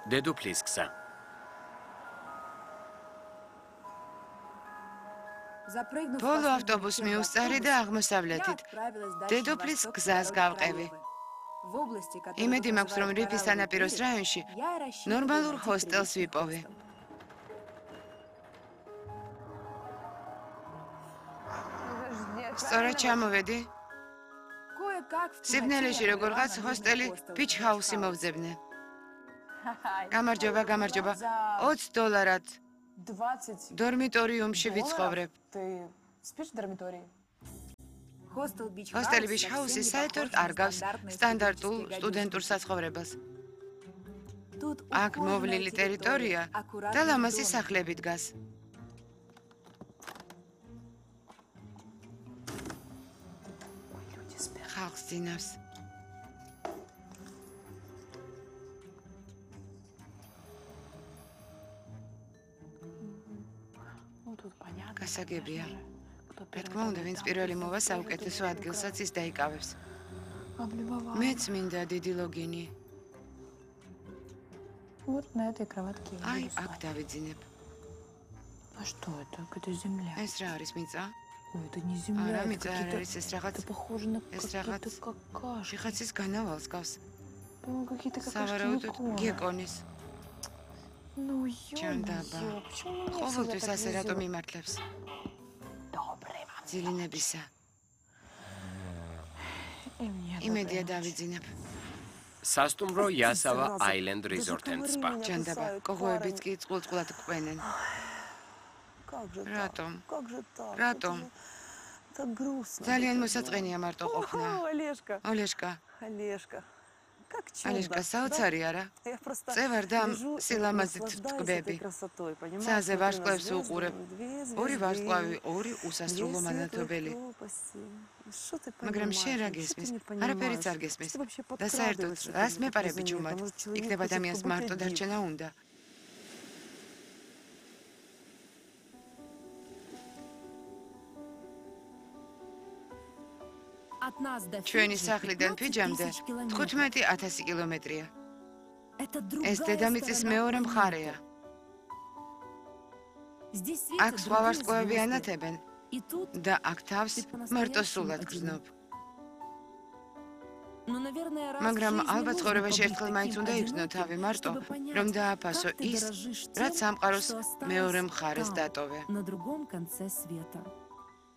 დედოფლის გზა. ბოლო ავტობუსს მიუსწარი და აღმოსავლეთით. დედოფლის გზას გავყევი. იმედი მაქვს, რომ რიფის სანაპიროს რაიონში ნორმალურ ჰოსტელს ვიპოვე. სწორად ჩამოვედი. სიბნელეში როგორღაც ჰოსტელი ბიჩ ჰაუსი მოვძებნე. გამარჯობა, გამარჯობა. $20. დორმიტორიუმში ვიცხოვრებ. ჰოსტელი ბიჩ ჰაუსი საერთოდ არ გავს სტანდარტულ სტუდენტურ საცხოვრებელს. აქ მოვლილი ტერიტორია და ლამაზი სახლები დგას. ხალხს ძინავს. გასაგებია. რა თქმა უნდა, ვინც პირველი მოვა საუკეთესო ადგილსაც ის დაიკავებს. მეც მინდა დიდი ლოგინი. აი, აქ დავიძინებ. ეს რა არის მიწა? არა, მიწა არ არის, ეს რაღაც შიხაცის განავალს გავს. სავარაუდოდ გეკონის. ჩანდაბა. ყოველთვის ასე რატომ იმართლებს? ძილინებისა. იმედია დავიძინებ. სასტუმრო იასავა აილენდ რიზორტ ენდ სპა. ჩანდაბა, კოღოებიც კი წყვილ-წყვილად ყვენენ. რატომ? რატომ? ძალიან მოსაწყენია მარტო ყოფნა. ოლეშკა. ალეშკა, საოცარი არა? წევარ და სილამაზით ვტკბები. ცაზე ვარსკვლავებს ვუყურებ. 2 ვარსკვლავი, 2 უსასრულო მანათობელი. მაგრამ შენ რა გესმის? არაფერიც არ გესმის. და საერთოდ, რას მეპარები ჯუმად? იქნებ ადამიანს მარტო დარჩენა უნდა. ჩვენი სახლიდან ფიჯამდე 15,000 კილომეტრია. ეს დედამიწის მეორე მხარეა. აქ სხვა ვარსკვლავები ანათებენ და აქ თავს მარტო სულად გრძნობ. მაგრამ ალბათ ცხოვრებაში ერთხელ მაინც უნდა იგრძნო თავი მარტო, რომ დააფასო ის, რაც სამყაროს მეორე მხარეს დატოვე.